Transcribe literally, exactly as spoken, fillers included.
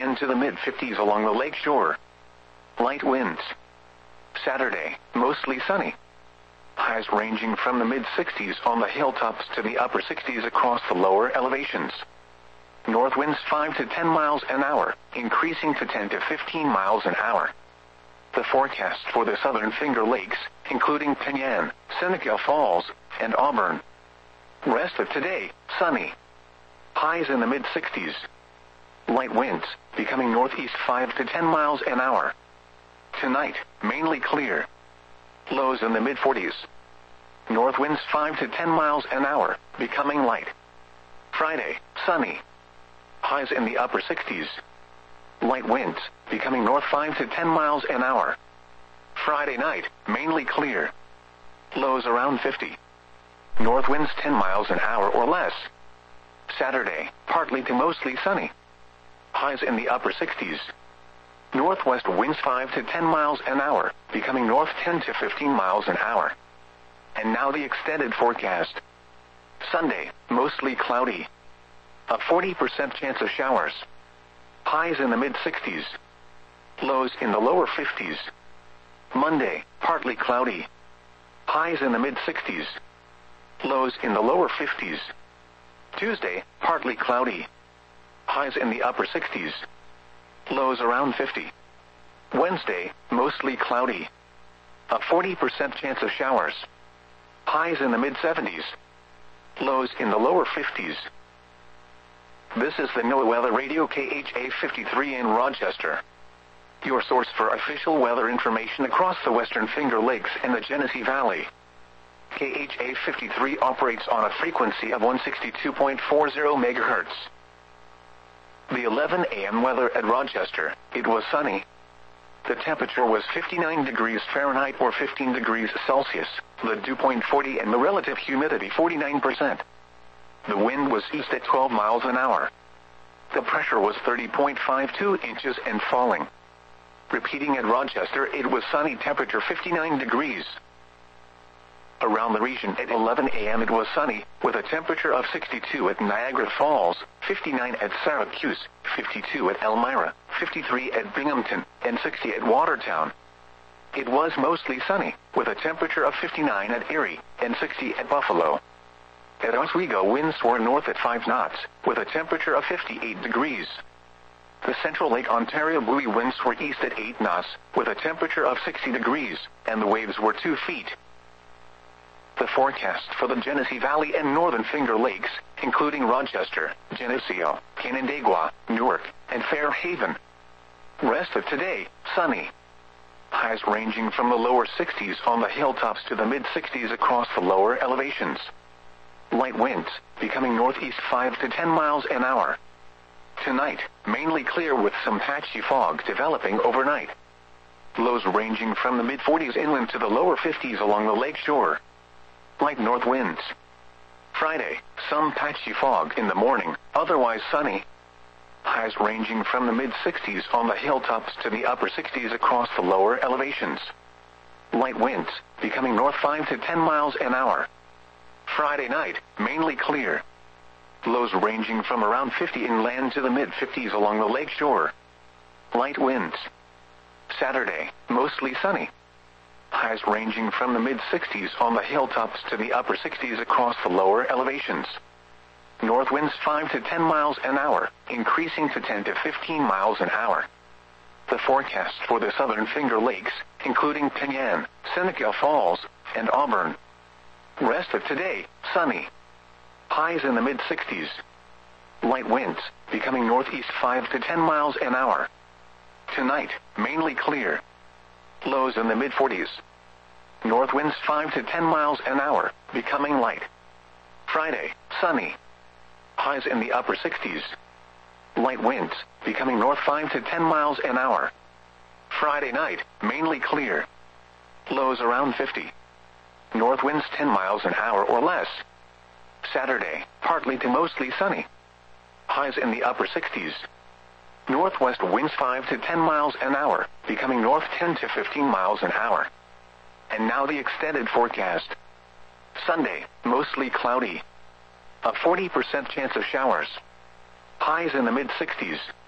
into the mid fifties along the lake shore. Light winds. Saturday, mostly sunny. Highs ranging from the mid sixties on the hilltops to the upper sixties across the lower elevations. North winds five to ten miles an hour, increasing to ten to fifteen miles an hour. The forecast for the southern Finger Lakes, including Penyan, Seneca Falls, and Auburn. Rest of today, sunny. Highs in the mid sixties. Light winds, becoming northeast five to ten miles an hour. Tonight, mainly clear. Lows in the mid forties. North winds five to ten miles an hour, becoming light. Friday, sunny. Highs in the upper sixties. Light winds, becoming north five to ten miles an hour. Friday night, mainly clear. Lows around fifty. North winds ten miles an hour or less. Saturday, partly to mostly sunny. Highs in the upper sixties. Northwest winds five to ten miles an hour, becoming north ten to fifteen miles an hour. And now the extended forecast. Sunday, mostly cloudy. A forty percent chance of showers. Highs in the mid sixties. Lows in the lower fifties. Monday, partly cloudy. Highs in the mid sixties. Lows in the lower fifties. Tuesday, partly cloudy. Highs in the upper sixties. Lows around fifty. Wednesday, mostly cloudy. A forty percent chance of showers. Highs in the mid seventies. Lows in the lower fifties. This is the NOAA Weather Radio K H A fifty-three in Rochester. Your source for official weather information across the Western Finger Lakes and the Genesee Valley. K H A fifty-three operates on a frequency of one sixty-two point four zero megahertz. The eleven a m weather at Rochester, it was sunny. The temperature was fifty-nine degrees Fahrenheit or fifteen degrees Celsius, the dew point forty and the relative humidity forty-nine percent. The wind was east at twelve miles an hour. The pressure was thirty point five two inches and falling. Repeating at Rochester, it was sunny, temperature fifty-nine degrees. Around the region at eleven a m it was sunny, with a temperature of sixty-two at Niagara Falls, fifty-nine at Syracuse, fifty-two at Elmira, fifty-three at Binghamton, and sixty at Watertown. It was mostly sunny, with a temperature of fifty-nine at Erie, and sixty at Buffalo. At Oswego, winds were north at five knots, with a temperature of fifty-eight degrees. The Central Lake Ontario buoy winds were east at eight knots, with a temperature of sixty degrees, and the waves were two feet. The forecast for the Genesee Valley and Northern Finger Lakes, including Rochester, Geneseo, Canandaigua, Newark, and Fairhaven. Rest of today, sunny. Highs ranging from the lower sixties on the hilltops to the mid sixties across the lower elevations. Light winds, becoming northeast five to ten miles an hour. Tonight, mainly clear with some patchy fog developing overnight. Lows ranging from the mid forties inland to the lower fifties along the lake shore. Light north winds. Friday, some patchy fog in the morning, otherwise sunny. Highs ranging from the mid sixties on the hilltops to the upper sixties across the lower elevations. Light winds, becoming north five to ten miles an hour. Friday night, mainly clear. Lows ranging from around fifty inland to the mid fifties along the lake shore. Light winds. Saturday, mostly sunny. Highs ranging from the mid sixties on the hilltops to the upper sixties across the lower elevations. North winds five to ten miles an hour, increasing to ten to fifteen miles an hour. The forecast for the southern Finger Lakes, including Penyan, Seneca Falls, and Auburn. Rest of today, sunny. Highs in the mid sixties. Light winds, becoming northeast five to ten miles an hour. Tonight, mainly clear. Lows in the mid forties. North winds five to ten miles an hour, becoming light. Friday, sunny. Highs in the upper sixties. Light winds, becoming north five to ten miles an hour. Friday night, mainly clear. Lows around fifty. North winds ten miles an hour or less. Saturday, partly to mostly sunny. Highs in the upper sixties. Northwest winds five to ten miles an hour, becoming north ten to fifteen miles an hour. And now the extended forecast. Sunday, mostly cloudy. A forty percent chance of showers. Highs in the mid sixties.